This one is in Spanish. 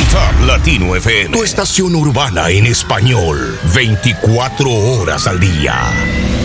On Top Latino FM. Tu estación urbana en español. 24 horas al día.